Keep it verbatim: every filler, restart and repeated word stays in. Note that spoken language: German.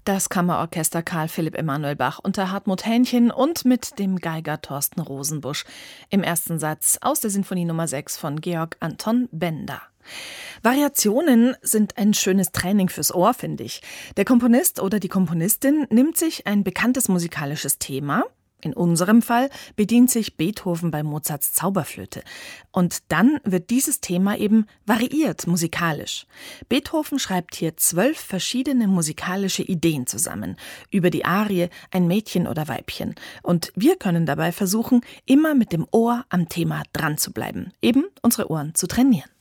Das Kammerorchester Karl Philipp Emanuel Bach unter Hartmut Hähnchen und mit dem Geiger Thorsten Rosenbusch im ersten Satz aus der Sinfonie Nummer sechs von Georg Anton Benda. Variationen sind ein schönes Training fürs Ohr, finde ich. Der Komponist oder die Komponistin nimmt sich ein bekanntes musikalisches Thema. In unserem Fall bedient sich Beethoven bei Mozarts Zauberflöte. Und dann wird dieses Thema eben variiert musikalisch. Beethoven schreibt hier zwölf verschiedene musikalische Ideen zusammen. Über die Arie Ein Mädchen oder Weibchen. Und wir können dabei versuchen, immer mit dem Ohr am Thema dran zu bleiben. Eben unsere Ohren zu trainieren.